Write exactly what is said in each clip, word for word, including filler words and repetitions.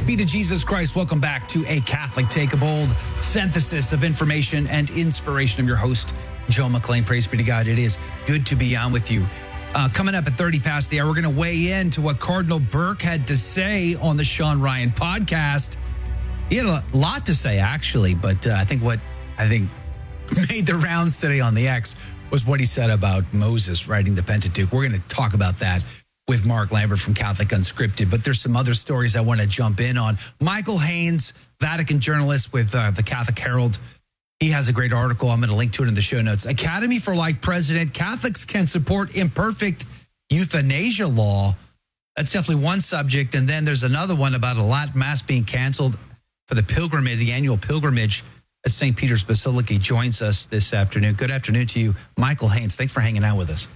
be to Jesus Christ. Welcome back to A Catholic Take, a bold synthesis of information and inspiration. I'm your host, Joe McClain. Praise be to God. It is good to be on with you. Uh, coming up at thirty past the hour, we're going to weigh in to what Cardinal Burke had to say on the Sean Ryan podcast. He had a lot to say, actually, but uh, I think what I think made the rounds today on the X was what he said about Moses writing the Pentateuch. We're going to talk about that with Mark Lambert from Catholic Unscripted, but there's some other stories I want to jump in on. Michael Haynes, Vatican journalist with uh, the Catholic Herald, he has a great article. I'm going to link to it in the show notes. Academy for Life president, Catholics can support imperfect euthanasia law. That's definitely one subject. And then there's another one about a Latin Mass being canceled for the pilgrimage, the annual pilgrimage at Saint Peter's Basilica. He joins us this afternoon. Good afternoon to you, Michael Haynes. Thanks for hanging out with us.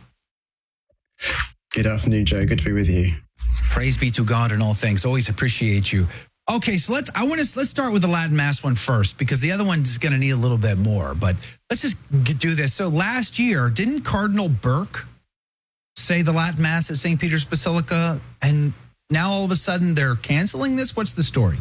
Good afternoon, Joe. Good to be with you. Praise be to God in all things. Always appreciate you. Okay, so let's. I want to let's start with the Latin Mass one first, because the other one is going to need a little bit more. But let's just get, do this. So last year, didn't Cardinal Burke say the Latin Mass at Saint Peter's Basilica, and now all of a sudden they're canceling this? What's the story?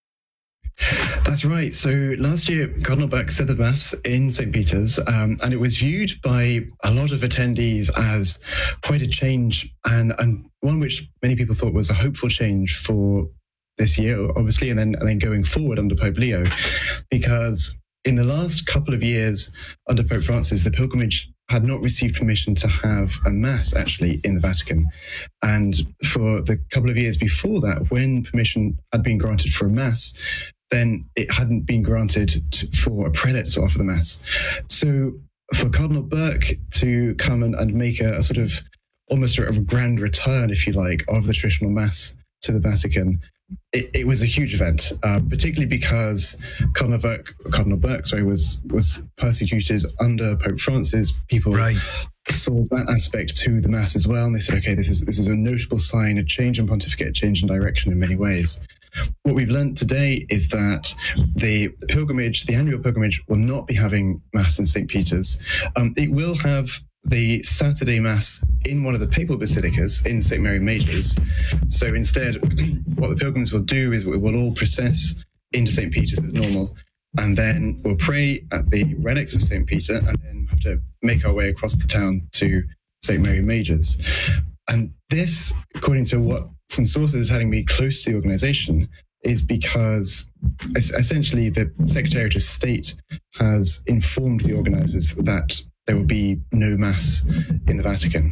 That's right. So last year, Cardinal Burke said the Mass in Saint Peter's, um, and it was viewed by a lot of attendees as quite a change, and, and one which many people thought was a hopeful change for this year, obviously, and then, and then going forward under Pope Leo, because in the last couple of years under Pope Francis, the pilgrimage had not received permission to have a Mass actually in the Vatican. And for the couple of years before that, when permission had been granted for a Mass, then it hadn't been granted to, for a prelate to offer the Mass. So for Cardinal Burke to come and, and make a, a sort of almost a, a grand return, if you like, of the traditional Mass to the Vatican, it, it was a huge event, uh, particularly because Cardinal Burke, Cardinal Burke, sorry, was was persecuted under Pope Francis. People right. saw that aspect to the Mass as well, and they said, okay, this is this is a notable sign, a change in pontificate, a change in direction in many ways. What we've learned today is that the, the pilgrimage, the annual pilgrimage, will not be having Mass in Saint Peter's. Um, it will have the Saturday Mass in one of the papal basilicas in Saint Mary Major's. So instead, what the pilgrims will do is we will all process into Saint Peter's as normal, and then we'll pray at the relics of Saint Peter, and then have to make our way across the town to Saint Mary Major's. And this, according to what some sources are telling me close to the organization, is because essentially the Secretariat of State has informed the organizers that there will be no Mass in the Vatican.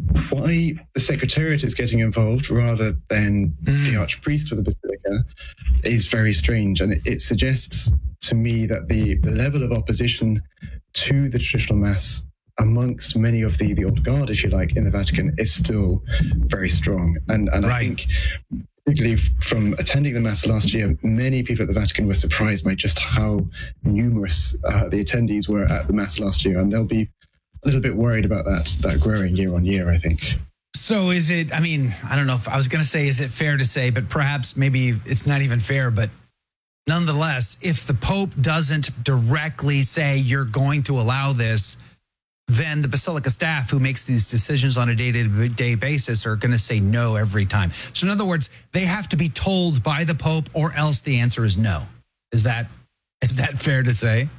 Why the Secretariat is getting involved rather than the Archpriest of the Basilica is very strange. And it, it suggests to me that the, the level of opposition to the traditional Mass amongst many of the, the old guard, if you like, in the Vatican is still very strong. And, and right. I think, particularly from attending the Mass last year, many people at the Vatican were surprised by just how numerous uh, the attendees were at the Mass last year. And they'll be a little bit worried about that, that growing year on year, I think. So is it, I mean, I don't know if I was going to say, is it fair to say, but perhaps maybe it's not even fair, but nonetheless, if the Pope doesn't directly say you're going to allow this, then the Basilica staff who makes these decisions on a day-to-day basis are going to say no every time. So in other words, they have to be told by the Pope, or else the answer is no. Is that is that fair to say?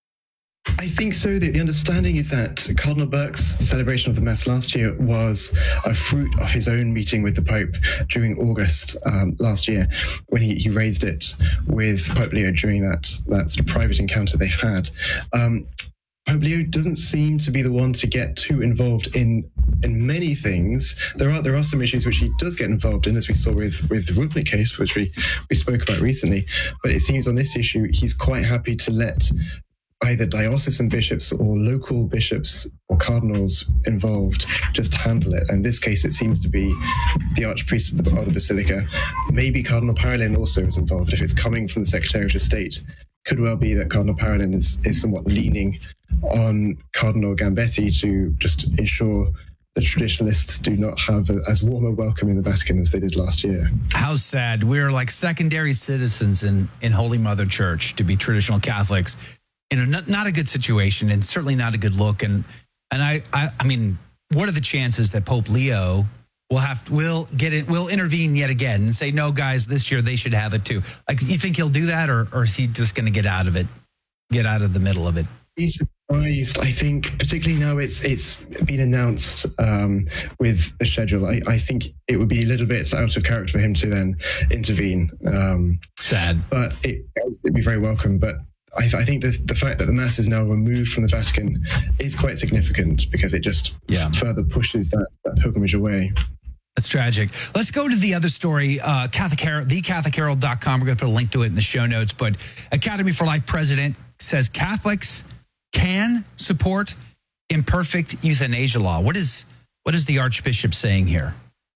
I think so. The, the understanding is that Cardinal Burke's celebration of the Mass last year was a fruit of his own meeting with the Pope during August um, last year, when he, he raised it with Pope Leo during that, that sort of private encounter they had. Um, Pope Leo doesn't seem to be the one to get too involved in in many things. There are there are some issues which he does get involved in, as we saw with, with the Rupnik case, which we, we spoke about recently. But it seems on this issue, he's quite happy to let either diocesan bishops or local bishops or cardinals involved just handle it. In this case, it seems to be the Archpriest of the, of the Basilica. Maybe Cardinal Parolin also is involved. If it's coming from the Secretariat of State, could well be that Cardinal Parolin is, is somewhat leaning on Cardinal Gambetti to just ensure the traditionalists do not have a, as warm a welcome in the Vatican as they did last year. How sad. We're like secondary citizens in, in Holy Mother Church to be traditional Catholics. You know, not, not a good situation, and certainly not a good look. And and I, I, I mean, what are the chances that Pope Leo we'll have to, we'll get it. We'll intervene yet again and say, no, guys, this year they should have it too. Like, you think he'll do that, or, or is he just going to get out of it, get out of the middle of it? Be surprised. I think, particularly now it's it's been announced um, with the schedule. I, I think it would be a little bit out of character for him to then intervene. Um, Sad, but it, it'd be very welcome. But I, I think the, the fact that the Mass is now removed from the Vatican is quite significant, because it just yeah. further pushes that, that pilgrimage away. That's tragic. Let's go to the other story. Uh, Catholic Herald, the Catholic Herald dot com. We're going to put a link to it in the show notes. But Academy for Life president says Catholics can support imperfect euthanasia law. What is what is the Archbishop saying here?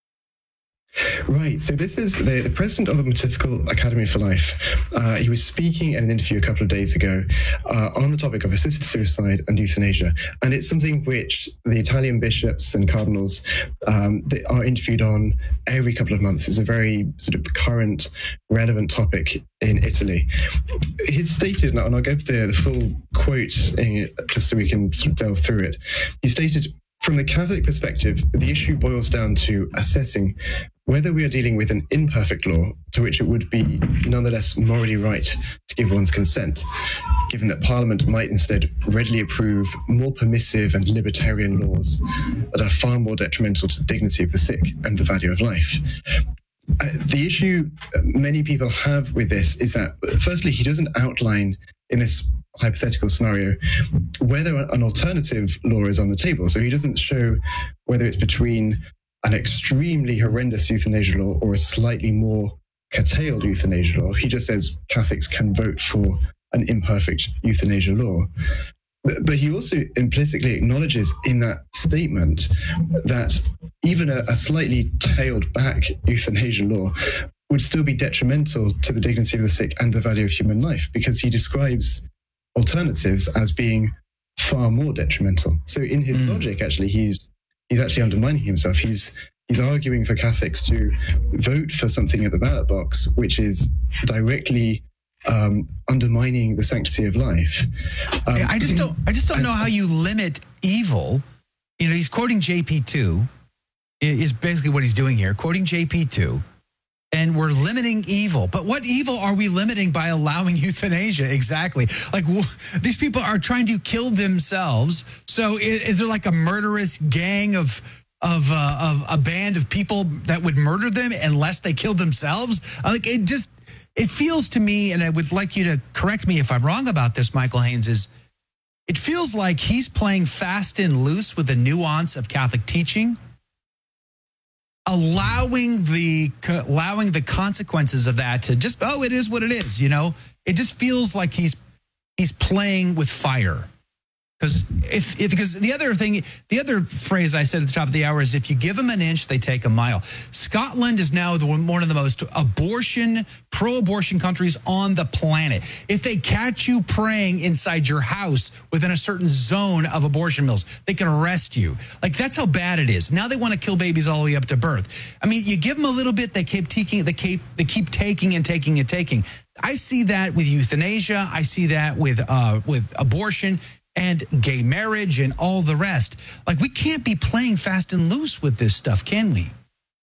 Right. So this is the, the president of the Pontifical Academy for Life. Uh, he was speaking in an interview a couple of days ago uh, on the topic of assisted suicide and euthanasia. And it's something which the Italian bishops and cardinals um, they are interviewed on every couple of months. It's a very sort of current, relevant topic in Italy. He's stated, and I'll give the, the full quote in, just so we can sort of delve through it. He stated, "From the Catholic perspective, the issue boils down to assessing whether we are dealing with an imperfect law to which it would be nonetheless morally right to give one's consent, given that Parliament might instead readily approve more permissive and libertarian laws that are far more detrimental to the dignity of the sick and the value of life." Uh, the issue many people have with this is that, firstly, he doesn't outline in this hypothetical scenario whether an alternative law is on the table. So he doesn't show whether it's between an extremely horrendous euthanasia law or a slightly more curtailed euthanasia law. He just says Catholics can vote for an imperfect euthanasia law. But, but he also implicitly acknowledges in that statement that even a, a slightly tailed back euthanasia law would still be detrimental to the dignity of the sick and the value of human life, because he describes alternatives as being far more detrimental. So in his mm. logic, actually, he's he's actually undermining himself. He's he's arguing for Catholics to vote for something at the ballot box which is directly um, undermining the sanctity of life. Um, I just don't I just don't know how you limit evil. You know, he's quoting J P two, is basically what he's doing here, quoting J P two. And we're limiting evil. But what evil are we limiting by allowing euthanasia? Exactly. Like, w- these people are trying to kill themselves. So is, is there like a murderous gang of of, uh, of a band of people that would murder them unless they killed themselves? Like, it just, it feels to me, and I would like you to correct me if I'm wrong about this, Michael Haynes, is it feels like he's playing fast and loose with the nuance of Catholic teaching, allowing the allowing the consequences of that to just, oh, it is what it is, you know? It just feels like he's he's playing with fire. Because if, if because the other thing, the other phrase I said at the top of the hour is, if you give them an inch, they take a mile. Scotland is now the one, one of the most abortion, pro-abortion countries on the planet. If they catch you praying inside your house within a certain zone of abortion mills, they can arrest you. Like, that's how bad it is. Now they want to kill babies all the way up to birth. I mean, you give them a little bit, they keep taking, they keep, they keep taking and taking and taking. I see that with euthanasia. I see that with uh, with abortion and gay marriage and all the rest. Like, we can't be playing fast and loose with this stuff, can we?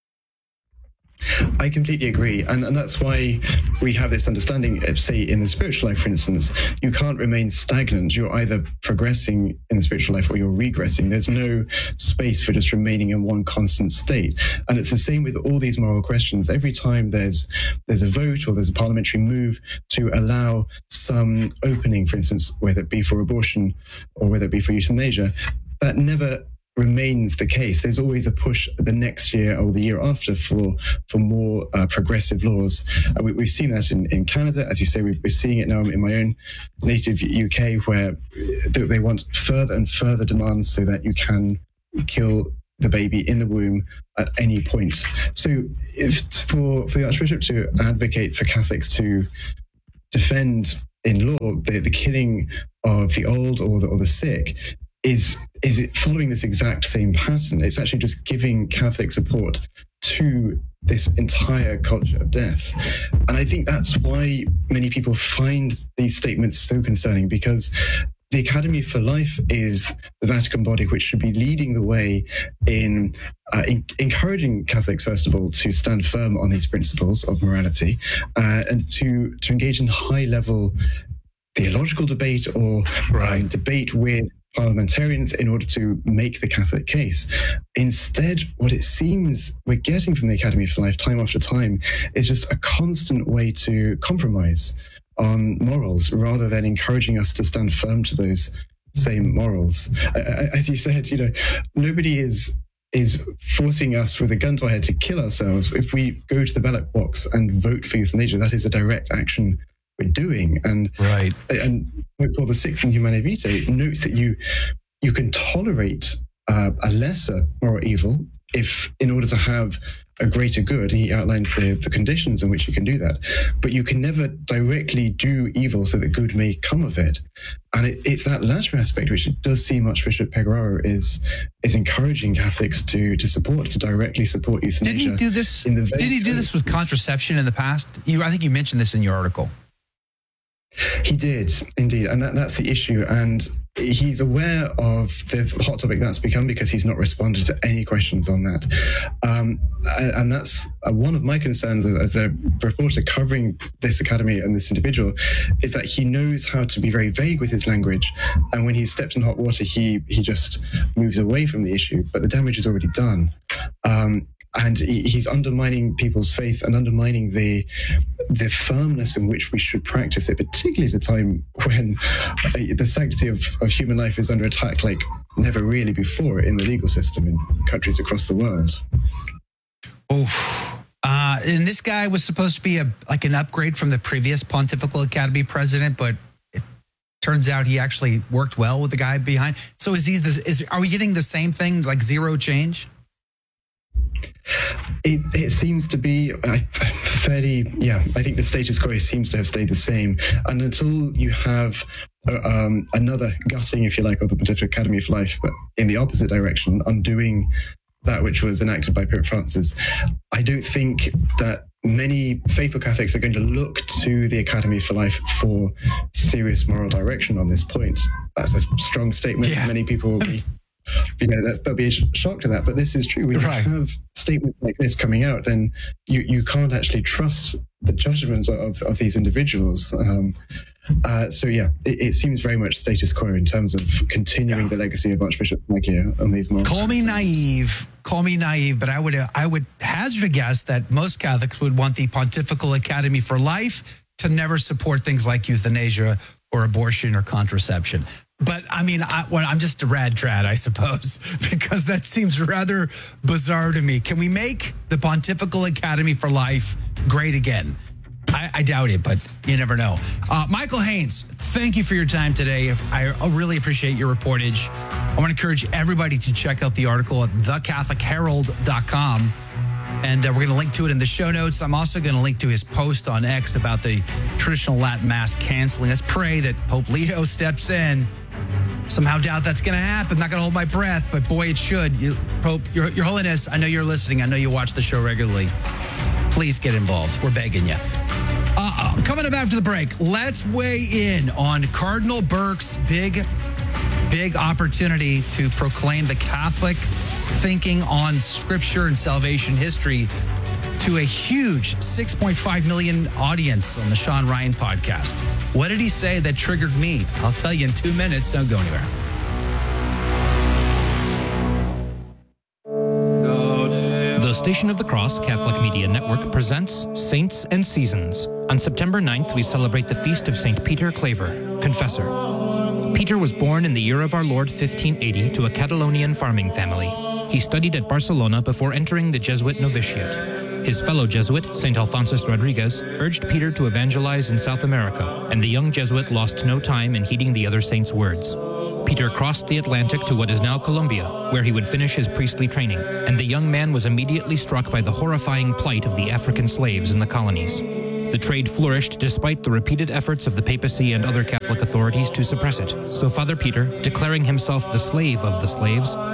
I completely agree. And, and that's why we have this understanding of, say, in the spiritual life, for instance, you can't remain stagnant. You're either progressing in the spiritual life or you're regressing. There's no space for just remaining in one constant state. And it's the same with all these moral questions. Every time there's there's a vote or there's a parliamentary move to allow some opening, for instance, whether it be for abortion or whether it be for euthanasia, that never remains the case. There's always a push the next year or the year after for for more uh, progressive laws. Uh, we, we've seen that in, in Canada. As you say, we're seeing it now in my own native U K, where they want further and further demands so that you can kill the baby in the womb at any point. So if for, for the Archbishop to advocate for Catholics to defend in law the, the killing of the old or the, or the sick, is is it following this exact same pattern? It's actually just giving Catholic support to this entire culture of death. And I think that's why many people find these statements so concerning, because the Academy for Life is the Vatican body which should be leading the way in, uh, in encouraging Catholics, first of all, to stand firm on these principles of morality uh, and to, to engage in high-level theological debate or right. um, debate with parliamentarians in order to make the Catholic case. Instead, what it seems we're getting from the Academy for Life time after time is just a constant way to compromise on morals rather than encouraging us to stand firm to those same morals. As you said, you know, nobody is is forcing us with a gun to our head to kill ourselves. If we go to the ballot box and vote for euthanasia, that is a direct action we're doing. And right. and Pope Paul the Sixth in Humanae Vitae notes that you you can tolerate uh, a lesser moral evil if, in order to have a greater good, he outlines the, the conditions in which you can do that, but you can never directly do evil so that good may come of it. And it, it's that latter aspect which it does seem Archbishop Pecoraro is is encouraging Catholics to to support, to directly support euthanasia. Did he do this? In the did he do this with contraception in the past? You, I think you mentioned this in your article. He did, indeed, and that, that's the issue. And he's aware of the hot topic that's become because he's not responded to any questions on that. Um, and, and that's uh, one of my concerns as, as a reporter covering this academy and this individual, is that he knows how to be very vague with his language. And when he steps in hot water, he, he just moves away from the issue, but the damage is already done. Um, And he's undermining people's faith and undermining the the firmness in which we should practice it, particularly at a time when the sanctity of, of human life is under attack like never really before in the legal system in countries across the world. Oh, uh, and this guy was supposed to be a like an upgrade from the previous Pontifical Academy president, but it turns out he actually worked well with the guy behind. So is he? This, is are we getting the same thing, like zero change? It, it seems to be uh, fairly, yeah, I think the status quo seems to have stayed the same. And until you have uh, um, another gutting, if you like, of the Pontifical Academy for Life, but in the opposite direction, undoing that which was enacted by Pope Francis, I don't think that many faithful Catholics are going to look to the Academy for Life for serious moral direction on this point. That's a strong statement. Yeah. Many people will be You know, that, there'll be a shock to that, but this is true. When right. you have statements like this coming out, then you, you can't actually trust the judgment of, of these individuals. Um, uh, so, yeah, it, it seems very much status quo in terms of continuing yeah. the legacy of Archbishop Maglia on these moral. Call me naive, call me naive, but I would uh, I would hazard a guess that most Catholics would want the Pontifical Academy for Life to never support things like euthanasia or abortion or contraception. But I mean, I, well, I'm just a rad trad, I suppose, because that seems rather bizarre to me. Can we make the Pontifical Academy for Life great again? I, I doubt it, but you never know. Uh, Michael Haynes, thank you for your time today. I, I really appreciate your reportage. I want to encourage everybody to check out the article at the catholic herald dot com. And uh, we're going to link to it in the show notes. I'm also going to link to his post on X about the traditional Latin Mass canceling. Let's pray that Pope Leo steps in. Somehow doubt that's going to happen. Not going to hold my breath, but boy, it should. You, Pope, Your, Your Holiness, I know you're listening. I know you watch the show regularly. Please get involved. We're begging you. Uh, coming up after the break, let's weigh in on Cardinal Burke's big, big opportunity to proclaim the Catholic thinking on Scripture and salvation history to a huge six point five million audience on the Sean Ryan podcast. What did he say that triggered me? I'll tell you in two minutes. Don't go anywhere. The Station of the Cross Catholic Media Network presents Saints and Seasons. On September ninth, we celebrate the feast of Saint Peter Claver, Confessor. Peter was born in the year of our Lord fifteen eighty to a Catalonian farming family. He studied at Barcelona before entering the Jesuit novitiate. His fellow Jesuit, Saint Alphonsus Rodriguez, urged Peter to evangelize in South America, and the young Jesuit lost no time in heeding the other saint's words. Peter crossed the Atlantic to what is now Colombia, where he would finish his priestly training, and the young man was immediately struck by the horrifying plight of the African slaves in the colonies. The trade flourished despite the repeated efforts of the papacy and other Catholic authorities to suppress it. So Father Peter, declaring himself the slave of the slaves,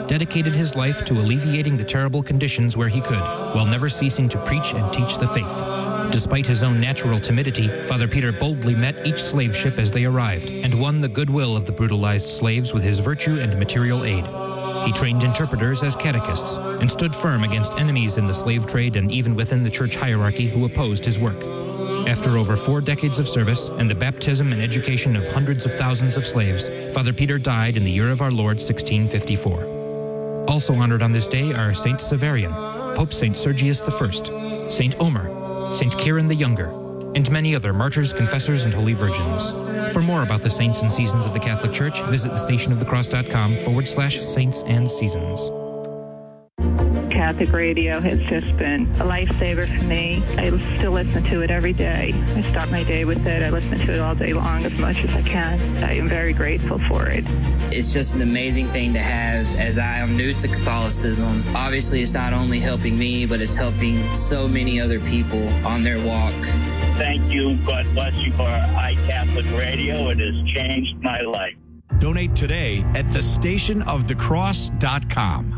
dedicated his life to alleviating the terrible conditions where he could, while never ceasing to preach and teach the faith. Despite his own natural timidity, Father Peter boldly met each slave ship as they arrived and won the goodwill of the brutalized slaves with his virtue and material aid. He trained interpreters as catechists and stood firm against enemies in the slave trade and even within the church hierarchy who opposed his work. After over four decades of service and the baptism and education of hundreds of thousands of slaves, Father Peter died in the year of our Lord sixteen fifty-four. Also honored on this day are Saint Severian, Pope Saint Sergius the First, Saint Omer, Saint Kieran the Younger, and many other martyrs, confessors, and holy virgins. For more about the saints and seasons of the Catholic Church, visit thestationofthecross.com forward slash saints and seasons. Catholic radio has just been a lifesaver for me. I still listen to it every day. I start my day with it. I listen to it all day long as much as I can. I am very grateful for it. It's just an amazing thing to have as I am new to Catholicism. Obviously, it's not only helping me, but it's helping so many other people on their walk. Thank you. God bless you for iCatholic Radio. It has changed my life. Donate today at the station of the cross dot com.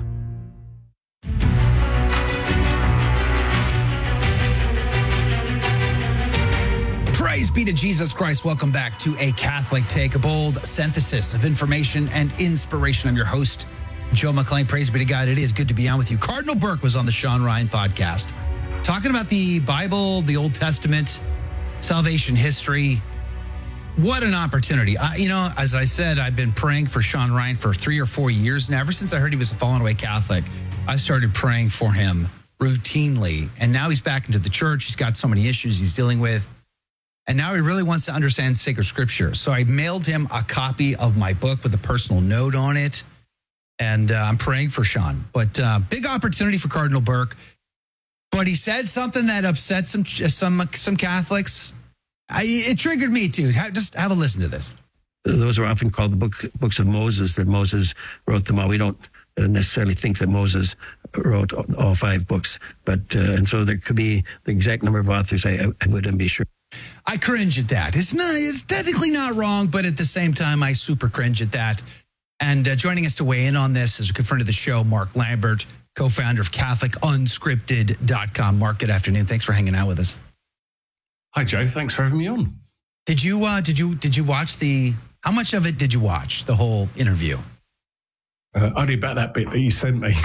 Praise be to Jesus Christ. Welcome back to A Catholic Take, a bold synthesis of information and inspiration. I'm your host, Joe McClain. Praise be to God. It is good to be on with you. Cardinal Burke was on the Sean Ryan podcast talking about the Bible, the Old Testament, salvation history. What an opportunity. I, you know, as I said, I've been praying for Sean Ryan for three or four years now. Ever since I heard he was a fallen away Catholic, I started praying for him routinely. And now he's back into the church. He's got so many issues he's dealing with. And now he really wants to understand sacred scripture. So I mailed him a copy of my book with a personal note on it. And uh, I'm praying for Sean. But uh, big opportunity for Cardinal Burke. But he said something that upset some some some Catholics. I, it triggered me too. Just have a listen to this. Those are often called the book, books of Moses, that Moses wrote them all. We don't necessarily think that Moses wrote all five books. But uh, and so there could be the exact number of authors. I, I wouldn't be sure. I cringe at that. It's not. It's technically not wrong, but at the same time, I super cringe at that. And uh, joining us to weigh in on this is a good friend of the show, Mark Lambert, co-founder of Catholic Unscripted dot com. Mark, good afternoon. Thanks for hanging out with us. Hi, Joe. Thanks for having me on. Did you uh, did you did you watch the? How much of it did you watch? The whole interview? Uh, only about that bit that you sent me.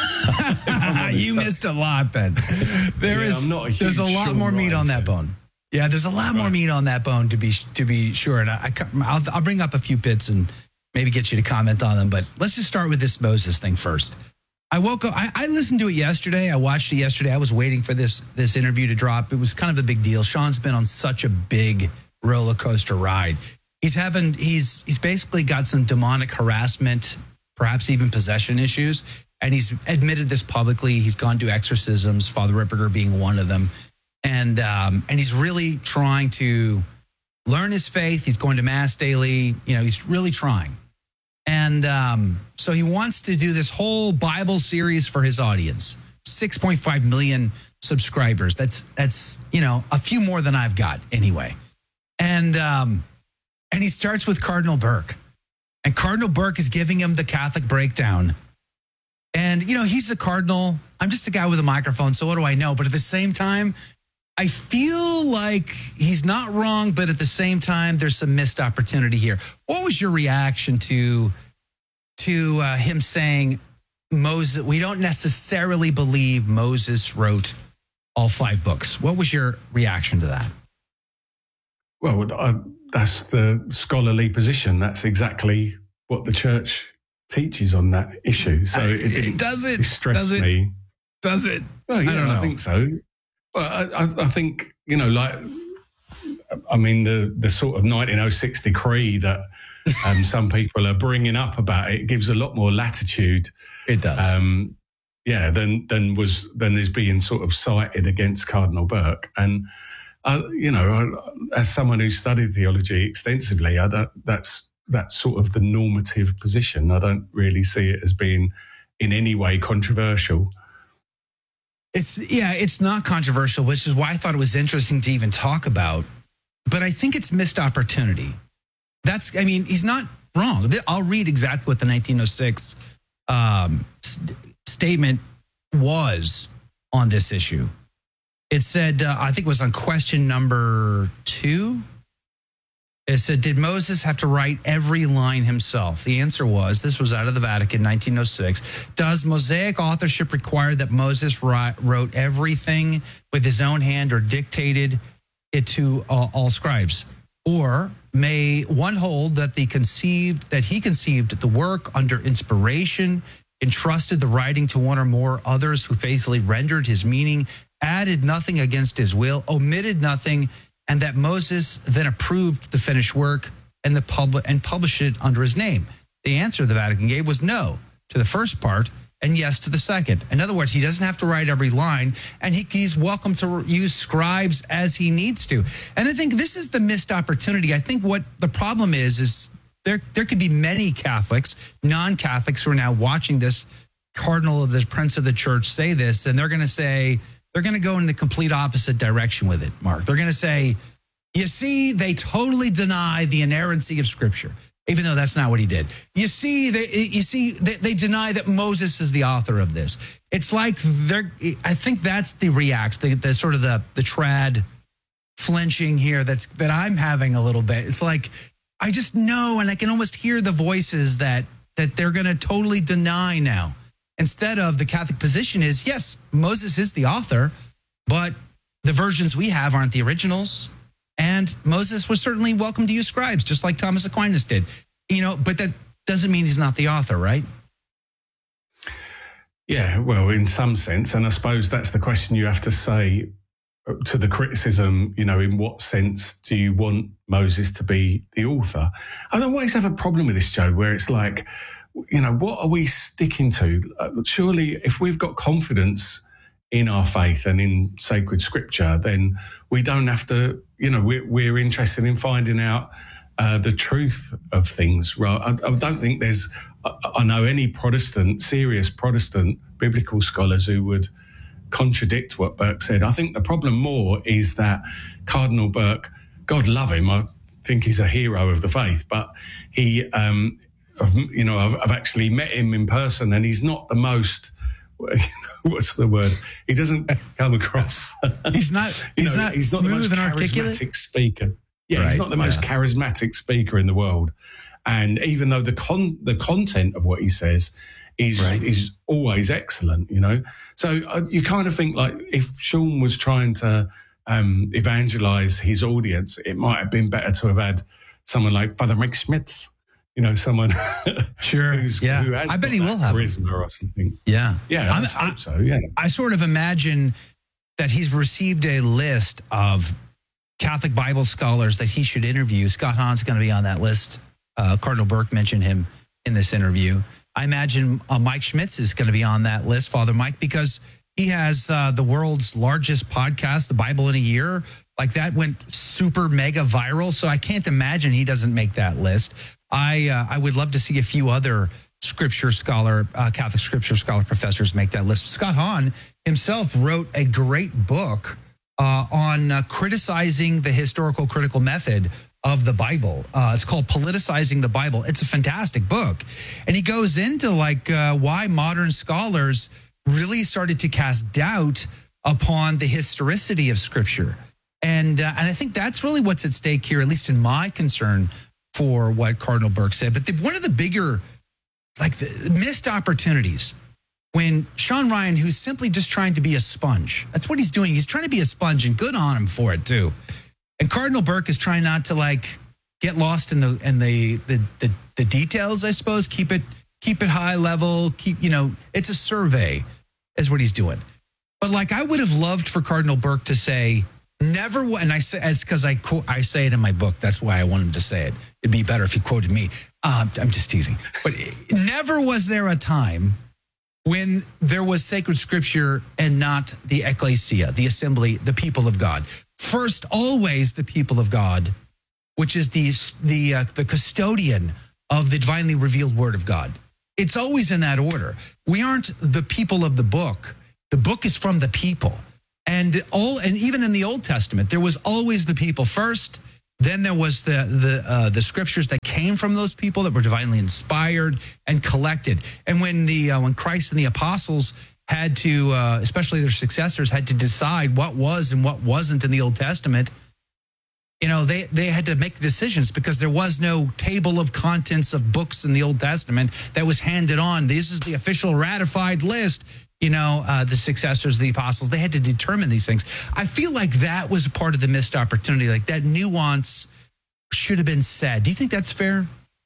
You missed a lot, Ben. There yeah, is. I'm not a there's a lot Sean more meat Ryan on that fan. bone. Yeah, there's a lot more Right. meat on that bone to be to be sure. And I, I I'll, I'll bring up a few bits and maybe get you to comment on them. But let's just start with this Moses thing first. I woke up. I, I listened to it yesterday. I watched it yesterday. I was waiting for this this interview to drop. It was kind of a big deal. Sean's been on such a big roller coaster ride. He's having. He's he's basically got some demonic harassment, perhaps even possession issues, and he's admitted this publicly. He's gone to exorcisms, Father Ripperger being one of them, and um, and he's really trying to learn his faith. He's going to mass daily. You know, he's really trying. And um, so he wants to do this whole Bible series for his audience. six point five million subscribers. That's, that's you know, a few more than I've got anyway. And um, and he starts with Cardinal Burke. And Cardinal Burke is giving him the Catholic breakdown. And, you know, he's the cardinal. I'm just a guy with a microphone, so what do I know? But at the same time, I feel like he's not wrong, but at the same time, there's some missed opportunity here. What was your reaction to to uh, him saying Moses? We don't necessarily believe Moses wrote all five books. What was your reaction to that? Well, I, that's the scholarly position. That's exactly what the church teaches on that issue. So it, didn't does it distress does it, me. Does it? Well, yeah, I don't know. I think so. Well, I, I, I think, you know, like, I mean, the, the sort of nineteen oh six decree that um, some people are bringing up about it gives a lot more latitude. It does. Um, yeah, than than was than is being sort of cited against Cardinal Burke. And uh, you know, as someone who studied theology extensively, I don't, that's that's sort of the normative position. I don't really see it as being in any way controversial. It's yeah, it's not controversial, which is why I thought it was interesting to even talk about. But I think it's missed opportunity. That's, I mean, he's not wrong. I'll read exactly what the nineteen oh six um, st- statement was on this issue. It said, uh, I think it was on question number two. It said, did Moses have to write every line himself? The answer was, this was out of the Vatican, nineteen oh six. Does Mosaic authorship require that Moses wrote everything with his own hand or dictated it to uh, all scribes? Or may one hold that the conceived that he conceived the work under inspiration, entrusted the writing to one or more others who faithfully rendered his meaning, added nothing against his will, omitted nothing, and that Moses then approved the finished work and the public and published it under his name? The answer the Vatican gave was no to the first part and yes to the second. In other words, he doesn't have to write every line, and he, he's welcome to use scribes as he needs to. And I think this is the missed opportunity. I think what the problem is, is there, there could be many Catholics, non-Catholics who are now watching this cardinal of the Prince of the Church say this, and they're going to say, they're going to go in the complete opposite direction with it, Mark. They're going to say, you see, they totally deny the inerrancy of Scripture, even though that's not what he did. You see, they, you see, they, they deny that Moses is the author of this. It's like they're. I think that's the react, the, the sort of the the trad flinching here. That's that I'm having a little bit. It's like I just know, and I can almost hear the voices that that they're going to totally deny now. Instead of the Catholic position is, yes, Moses is the author, but the versions we have aren't the originals. And Moses was certainly welcome to use scribes, just like Thomas Aquinas did. You know, but that doesn't mean he's not the author, right? Yeah, well, in some sense. And I suppose that's the question you have to say to the criticism, you know, in what sense do you want Moses to be the author? I always have a problem with this, Joe, where it's like, you know, what are we sticking to? Uh, surely if we've got confidence in our faith and in sacred scripture, then we don't have to, you know, we're, we're interested in finding out uh, the truth of things. Right? I, I don't think there's, I, I know any Protestant, serious Protestant biblical scholars who would contradict what Burke said. I think the problem more is that Cardinal Burke, God love him, I think he's a hero of the faith, but he, um, you know, I've, I've actually met him in person, and he's not the most, what's the word? He doesn't come across. He's not. He's know, not. He's not the most and charismatic speaker. Yeah, right, he's not the most yeah. charismatic speaker in the world. And even though the con the content of what he says is right. is always excellent, you know. So uh, you kind of think like if Sean was trying to um, evangelize his audience, it might have been better to have had someone like Father Mike Schmitz. You know, someone sure, who's, yeah. who has I bet he will have charisma or something. Yeah, yeah, I, I hope so. Yeah, I sort of imagine that he's received a list of Catholic Bible scholars that he should interview. Scott Hahn's going to be on that list. Uh, Cardinal Burke mentioned him in this interview. I imagine uh, Mike Schmitz is going to be on that list, Father Mike, because he has uh, the world's largest podcast, The Bible in a Year. Like that went super mega viral. So I can't imagine he doesn't make that list. I uh, I would love to see a few other scripture scholar, uh, Catholic scripture scholar professors make that list. Scott Hahn himself wrote a great book uh, on uh, criticizing the historical critical method of the Bible. Uh, it's called Politicizing the Bible. It's a fantastic book. And he goes into like uh, why modern scholars really started to cast doubt upon the historicity of scripture. And, uh, and I think that's really what's at stake here, at least in my concern for what Cardinal Burke said. But the, one of the bigger, like the missed opportunities when Sean Ryan, who's simply just trying to be a sponge, that's what he's doing. He's trying to be a sponge, and good on him for it too. And Cardinal Burke is trying not to like get lost in the in the the the, the details, I suppose. Keep it keep it high level. Keep you know, it's a survey, is what he's doing. But like I would have loved for Cardinal Burke to say, never, and I say it's because I quote, I say it in my book. That's why I want him to say it. It'd be better if he quoted me. Uh, I'm just teasing. But never was there a time when there was sacred scripture and not the ecclesia, the assembly, the people of God. First, always the people of God, which is the the uh, the custodian of the divinely revealed word of God. It's always in that order. We aren't the people of the book. The book is from the people. And all, and even in the Old Testament, there was always the people first, Then there was the the uh, the scriptures that came from those people that were divinely inspired and collected. And when the uh, when Christ and the apostles had to, uh, especially their successors, had to decide what was and what wasn't in the Old Testament, you know, they they had to make decisions because there was no table of contents of books in the Old Testament that was handed on. This is the official ratified list. You know, uh, the successors of the apostles, they had to determine these things. I feel like that was part of the missed opportunity. Like that nuance should have been said. Do you think that's fair?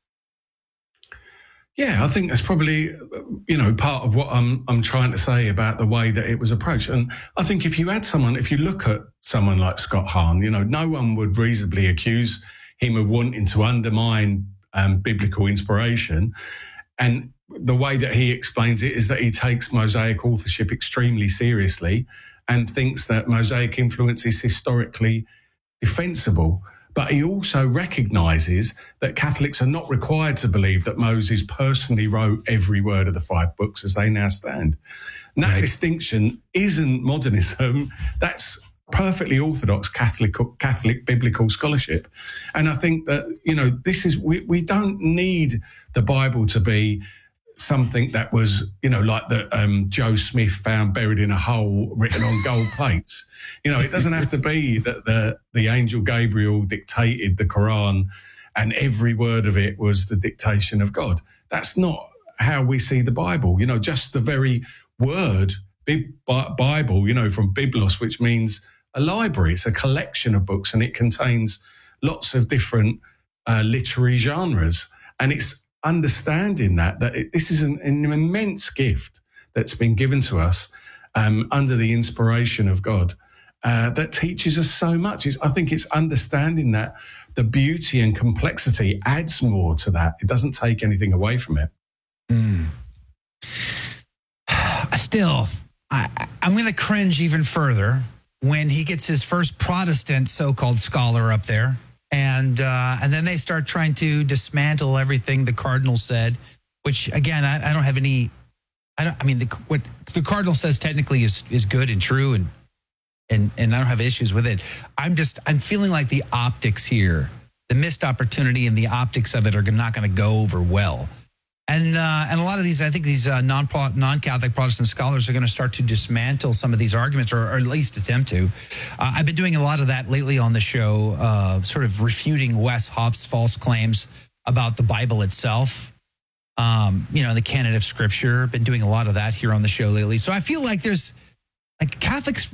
Yeah, I think that's probably, you know, part of what I'm I'm trying to say about the way that it was approached. And I think if you had someone, if you look at someone like Scott Hahn, you know, no one would reasonably accuse him of wanting to undermine um, biblical inspiration. And the way that he explains it is that he takes Mosaic authorship extremely seriously and thinks that Mosaic influence is historically defensible. But he also recognises that Catholics are not required to believe that Moses personally wrote every word of the five books as they now stand. And that right. distinction isn't modernism. That's perfectly orthodox Catholic Catholic biblical scholarship. And I think that, you know, this is, we, we don't need the Bible to be something that was, you know, like that um, Joe Smith found buried in a hole written on gold plates. You know, it doesn't have to be that the, the angel Gabriel dictated the Quran and every word of it was the dictation of God. That's not how we see the Bible. You know, just the very word Bible, you know, from Biblos, which means a library. It's a collection of books and it contains lots of different uh, literary genres. And it's understanding that, that it, this is an, an immense gift that's been given to us um, under the inspiration of God uh, that teaches us so much. It's, I think it's understanding that the beauty and complexity adds more to that. It doesn't take anything away from it. Mm. Still, I, I'm going to cringe even further when he gets his first Protestant so-called scholar up there. And uh, and then they start trying to dismantle everything the cardinal said, which again I, I don't have any. I don't. I mean, the, what the cardinal says technically is is good and true, and and and I don't have issues with it. I'm just I'm feeling like the optics here, the missed opportunity, and the optics of it are not going to go over well. And uh, and a lot of these, I think these uh, non non Catholic Protestant scholars are going to start to dismantle some of these arguments, or, or at least attempt to. Uh, I've been doing a lot of that lately on the show, uh, sort of refuting Wes Hopf's false claims about the Bible itself. Um, you know, the canon of Scripture. Been doing a lot of that here on the show lately. So I feel like there's like Catholics.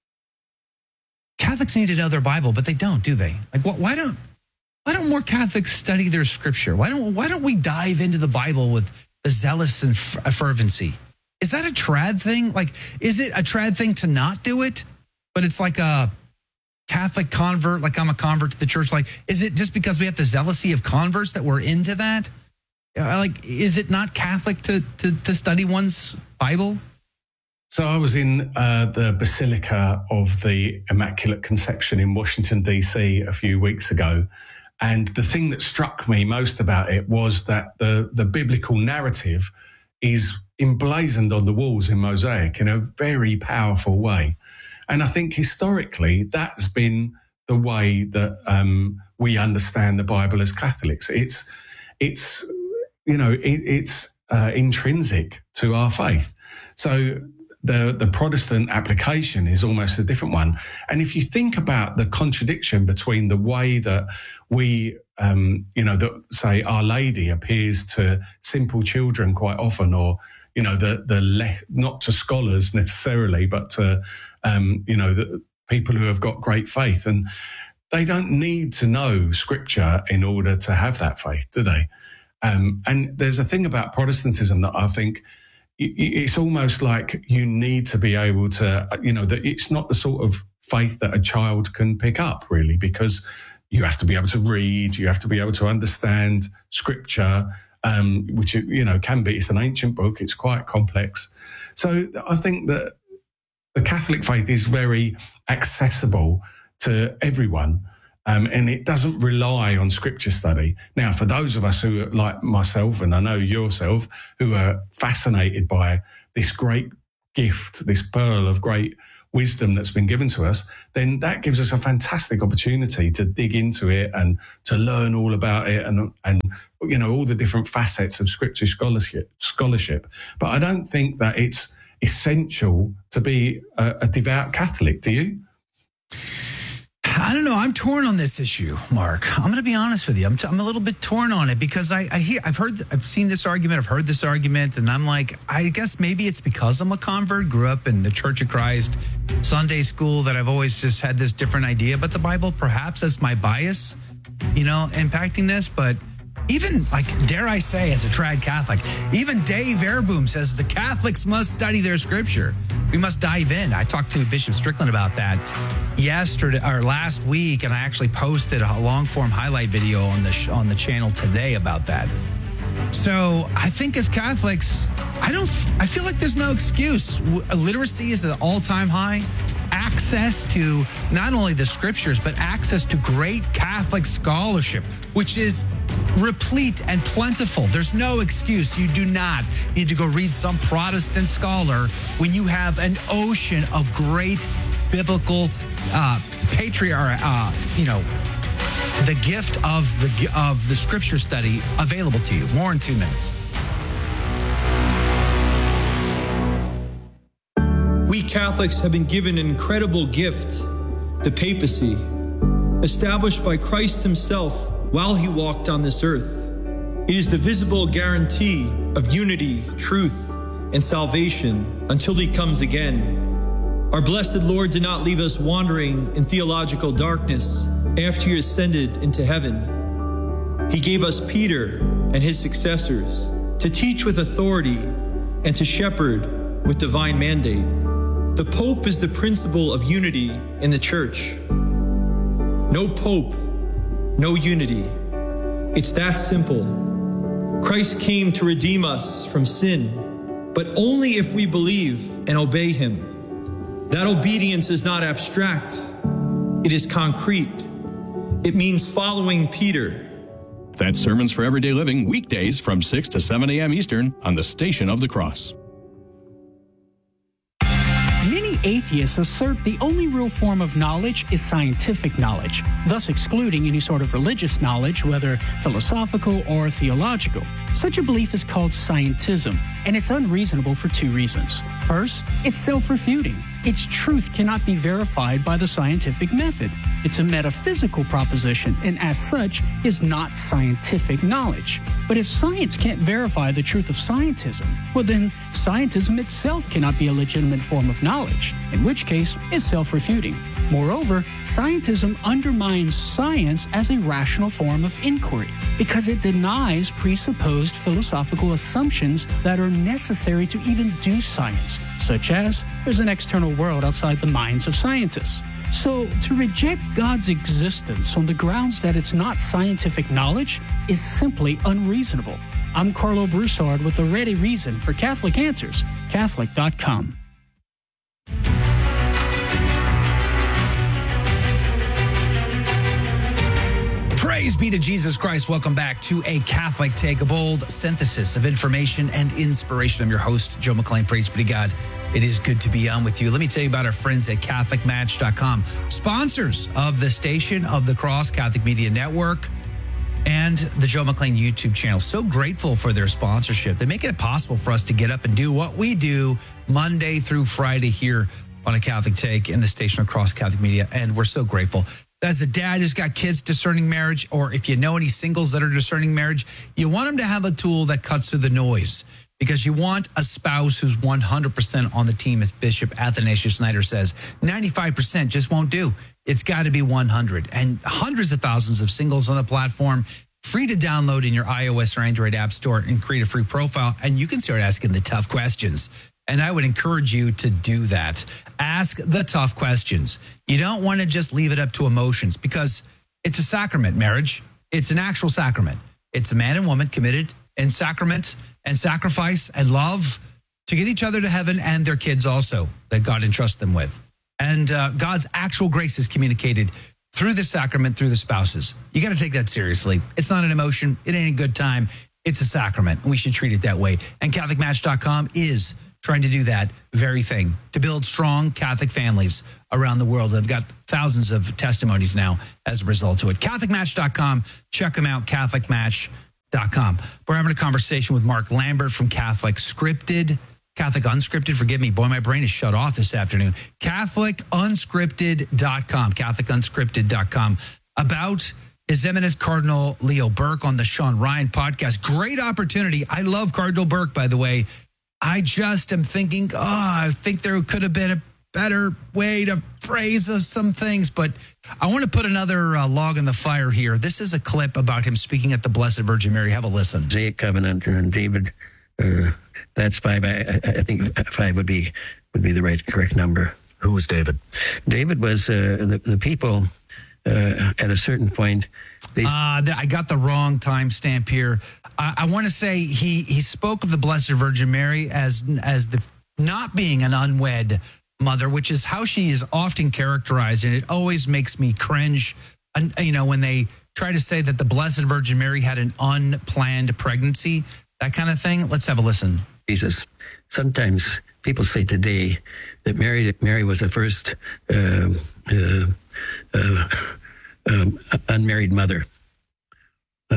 Catholics need to know their Bible, but they don't, do they? Like, what? Why don't? Why don't more Catholics study their scripture? Why don't Why don't we dive into the Bible with a zealous and f- fervency? Is that a trad thing? Like, is it a trad thing to not do it? But it's like a Catholic convert, like I'm a convert to the church. Like, is it just because we have the zealousy of converts that we're into that? Like, is it not Catholic to to, to study one's Bible? So I was in uh, the Basilica of the Immaculate Conception in Washington, D C a few weeks ago. And the thing that struck me most about it was that the, the biblical narrative is emblazoned on the walls in mosaic in a very powerful way. And I think historically that's been the way that um, we understand the Bible as Catholics. It's, it's you know, it, it's uh, intrinsic to our faith. So the, the Protestant application is almost a different one. And if you think about the contradiction between the way that we, um, you know, that say Our Lady appears to simple children quite often, or, you know, the, the le- not to scholars necessarily, but to, um, you know, the people who have got great faith. And they don't need to know Scripture in order to have that faith, do they? Um, and there's a thing about Protestantism that I think it's almost like you need to be able to, you know, that it's not the sort of faith that a child can pick up, really, because you have to be able to read, you have to be able to understand Scripture, um, which, you know, can be, it's an ancient book, it's quite complex. So I think that the Catholic faith is very accessible to everyone. Um, and it doesn't rely on Scripture study. Now, for those of us who are like myself, and I know yourself, who are fascinated by this great gift, this pearl of great wisdom that's been given to us, then that gives us a fantastic opportunity to dig into it and to learn all about it and, and you know, all the different facets of scripture scholarship. scholarship. But I don't think that it's essential to be a, a devout Catholic, do you? I don't know. I'm torn on this issue, Mark. I'm going to be honest with you. I'm, t- I'm a little bit torn on it because I, I hear, I've heard, I've seen this argument. I've heard this argument, and I'm like, I guess maybe it's because I'm a convert, grew up in the Church of Christ, Sunday school, that I've always just had this different idea about the Bible. Perhaps that's my bias, you know, impacting this. But even, like, dare I say, as a trad Catholic, even Dave Airboom says the Catholics must study their scripture. We must dive in. I talked to Bishop Strickland about that yesterday or last week, and I actually posted a long form highlight video on the sh- on the channel today about that. So I think as Catholics, I don't. I feel like there's no excuse. Literacy is at an all-time high. Access to not only the scriptures, but access to great Catholic scholarship, which is replete and plentiful. There's no excuse. You do not need to go read some Protestant scholar when you have an ocean of great biblical uh, patriarch, uh, you know, the gift of the of the scripture study available to you. More in two minutes. We Catholics have been given an incredible gift, the papacy, established by Christ himself while he walked on this earth. It is the visible guarantee of unity, truth, and salvation until he comes again. Our blessed Lord did not leave us wandering in theological darkness after he ascended into heaven. He gave us Peter and his successors to teach with authority and to shepherd with divine mandate. The Pope is the principle of unity in the Church. No Pope, no unity. It's that simple. Christ came to redeem us from sin, but only if we believe and obey him. That obedience is not abstract. It is concrete. It means following Peter. That's Sermons for Everyday Living, weekdays from six to seven a.m. Eastern on the Station of the Cross. Atheists assert the only real form of knowledge is scientific knowledge, thus excluding any sort of religious knowledge, whether philosophical or theological. Such a belief is called scientism, and it's unreasonable for two reasons. First, it's self-refuting. Its truth cannot be verified by the scientific method. It's a metaphysical proposition, and as such, is not scientific knowledge. But if science can't verify the truth of scientism, well then, scientism itself cannot be a legitimate form of knowledge, in which case, it's self-refuting. Moreover, scientism undermines science as a rational form of inquiry, because it denies presupposed philosophical assumptions that are necessary to even do science, such as there's an external world outside the minds of scientists. So, to reject God's existence on the grounds that it's not scientific knowledge is simply unreasonable. I'm Carlo Broussard with a ready reason for Catholic Answers, Catholic dot com. Praise be to Jesus Christ. Welcome back to A Catholic Take, a bold synthesis of information and inspiration. I'm your host, Joe McClain. Praise be to God. It is good to be on with you. Let me tell you about our friends at Catholic Match dot com, sponsors of the Station of the Cross Catholic Media Network and the Joe McClain YouTube channel. So grateful for their sponsorship. They make it possible for us to get up and do what we do Monday through Friday here on A Catholic Take in the Station of the Cross Catholic Media, and we're so grateful. As a dad who's got kids discerning marriage, or if you know any singles that are discerning marriage, you want them to have a tool that cuts through the noise, because you want a spouse who's one hundred percent on the team, as Bishop Athanasius Schneider says. ninety-five percent just won't do. It's got to be one hundred. And hundreds of thousands of singles on the platform, free to download in your iOS or Android app store and create a free profile, and you can start asking the tough questions. And I would encourage you to do that. Ask the tough questions. You don't want to just leave it up to emotions, because it's a sacrament, marriage. It's an actual sacrament. It's a man and woman committed in sacrament and sacrifice and love to get each other to heaven, and their kids also that God entrusts them with. And uh, God's actual grace is communicated through the sacrament, through the spouses. You got to take that seriously. It's not an emotion. It ain't a good time. It's a sacrament, and we should treat it that way. And Catholic Match dot com is trying to do that very thing, to build strong Catholic families around the world. They've got thousands of testimonies now as a result to it. Catholic Match dot com. Check them out, Catholic Match dot com. We're having a conversation with Mark Lambert from Catholic Scripted. Catholic Unscripted, forgive me. Boy, my brain is shut off this afternoon. Catholic Unscripted dot com. Catholic Unscripted dot com. About His Eminence Cardinal Leo Burke on the Sean Ryan podcast. Great opportunity. I love Cardinal Burke, by the way. I just am thinking, oh, I think there could have been a better way to phrase some things, but I want to put another uh, log in the fire here. This is a clip about him speaking at the Blessed Virgin Mary. Have a listen. Mosaic Covenant and David, uh, that's five. I, I think five would be would be the right correct number. Who was David? David was uh, the, the people uh, at a certain point. They... Uh, I got the wrong timestamp here. I, I want to say he he spoke of the Blessed Virgin Mary as as the not being an unwed mother, which is how she is often characterized, and it always makes me cringe. And, you know, when they try to say that the Blessed Virgin Mary had an unplanned pregnancy, that kind of thing. Let's have a listen. Jesus. Sometimes people say today that Mary Mary was the first uh, uh, uh, um, unmarried mother. Uh,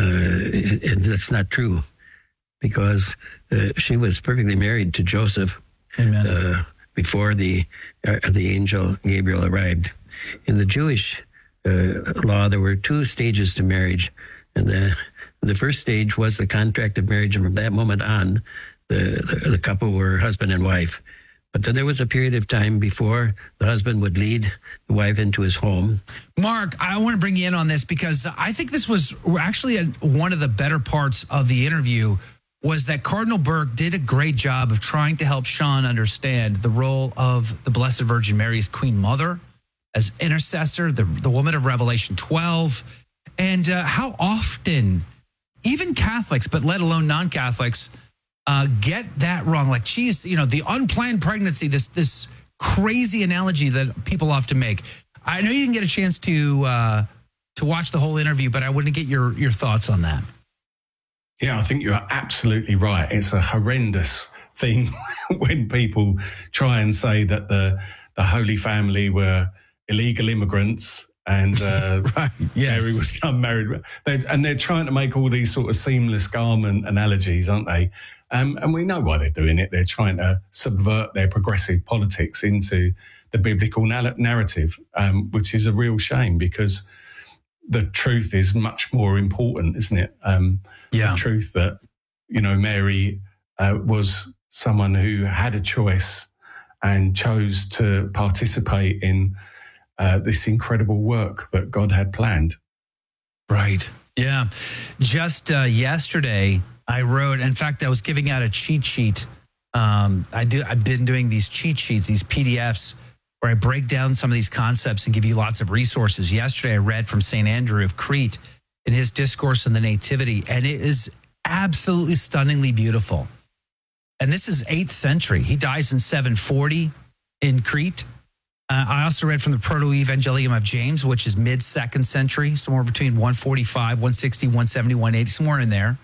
and that's not true, because uh, she was perfectly married to Joseph. Amen. Uh, before the uh, the angel Gabriel arrived. In the Jewish uh, law, there were two stages to marriage. And the the first stage was the contract of marriage, and from that moment on, the, the, the couple were husband and wife. But then there was a period of time before the husband would lead the wife into his home. Mark, I want to bring you in on this, because I think this was actually a, one of the better parts of the interview, was that Cardinal Burke did a great job of trying to help Sean understand the role of the Blessed Virgin Mary as Queen Mother, as intercessor, the, the woman of Revelation twelve, and uh, how often even Catholics, but let alone non-Catholics, uh, get that wrong. Like, she's, you know, the unplanned pregnancy, this this crazy analogy that people often make. I know you didn't get a chance to uh, to watch the whole interview, but I want to get your your thoughts on that. Yeah, I think you're absolutely right. It's a horrendous thing when people try and say that the the Holy Family were illegal immigrants and uh, right, yes. Mary was unmarried. They're, and they're trying to make all these sort of seamless garment analogies, aren't they? Um, and we know why they're doing it. They're trying to subvert their progressive politics into the biblical na- narrative, um, which is a real shame, because the truth is much more important, isn't it? Um, yeah. The truth that, you know, Mary uh, was someone who had a choice and chose to participate in uh, this incredible work that God had planned. Right. Yeah. Just uh, yesterday, I wrote, in fact, I was giving out a cheat sheet. Um, I do, I've been doing these cheat sheets, these P D Fs, where I break down some of these concepts and give you lots of resources. Yesterday, I read from Saint Andrew of Crete in his Discourse on the Nativity, and it is absolutely stunningly beautiful. And this is eighth century. He dies in seven forty in Crete. Uh, I also read from the Proto-Evangelium of James, which is mid-second century, somewhere between one forty-five, one sixty, one seventy, one eighty, somewhere in there.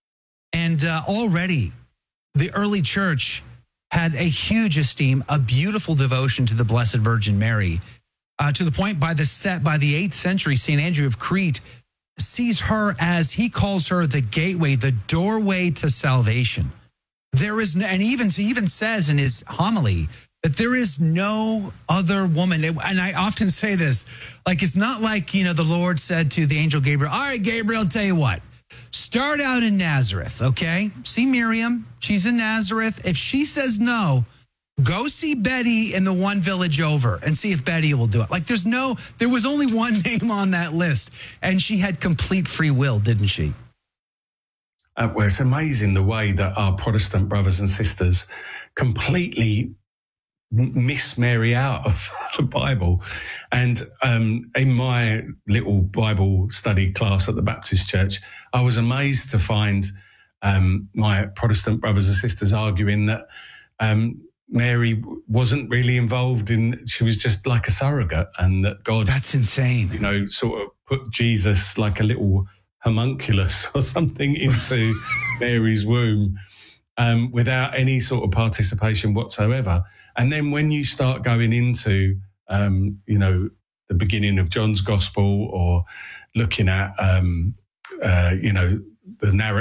And uh, already, the early church had a huge esteem, a beautiful devotion to the Blessed Virgin Mary, uh, to the point by the set by the eighth century, Saint Andrew of Crete sees her as, he calls her the gateway, the doorway to salvation. There is, no, and even he even says in his homily that there is no other woman. And I often say this, like, it's not like, you know, the Lord said to the angel Gabriel, all right, Gabriel, tell you what, start out in Nazareth, okay? See Miriam, she's in Nazareth. If she says no, go see Betty in the one village over and see if Betty will do it. Like, there's no, there was only one name on that list, and she had complete free will, didn't she? Uh, well, it's amazing the way that our Protestant brothers and sisters completely miss Mary out of the Bible. And um, in my little Bible study class at the Baptist Church, I was amazed to find um, my Protestant brothers and sisters arguing that um, Mary wasn't really involved in, she was just like a surrogate, and that God... That's insane. You know, sort of put Jesus like a little homunculus or something into Mary's womb. um, without any sort of participation whatsoever. And then when you start going into, um, you know, the beginning of John's Gospel, or looking at, um, uh, you know, the narrative